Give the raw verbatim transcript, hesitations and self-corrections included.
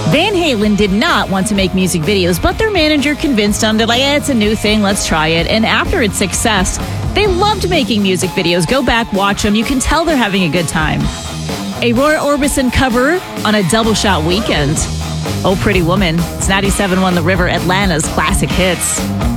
Van Halen did not want to make music videos, but their manager convinced them. They're like, eh, it's a new thing, let's try it. And after its success, they loved making music videos. Go back, watch them. You can tell they're having a good time. A Roy Orbison cover on a double shot weekend. Oh, Pretty Woman. It's ninety-seven point one The River, Atlanta's classic hits.